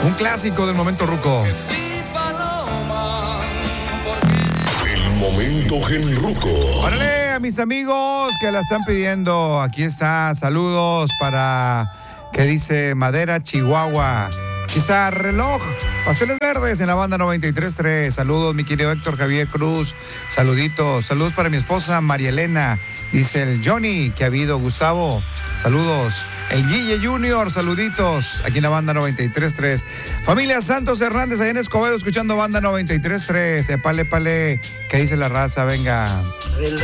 Un clásico del momento ruco. El momento genruco. Órale, a mis amigos que la están pidiendo. Aquí está, saludos para, ¿qué dice? Madera, Chihuahua. Quizá reloj, pasteles verdes en la banda 93.3. Saludos, mi querido Héctor Javier Cruz. Saluditos, saludos para mi esposa María Elena. Dice el Johnny, que ha habido, Gustavo. Saludos. El Guille Junior, saluditos. Aquí en la banda 93.3. Familia Santos Hernández, allá en Escobedo, escuchando banda 93.3. Epale, ¿qué dice la raza? Venga.